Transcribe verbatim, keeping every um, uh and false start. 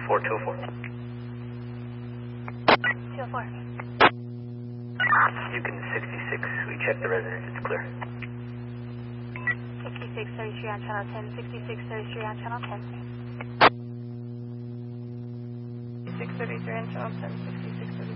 four, two oh four. two oh four. You can sixty-six. We checked the residence. It's clear. sixty-six thirty-three on channel ten. sixty-six thirty-three on channel ten. sixty-six thirty-three on channel ten. sixty-six thirty-three.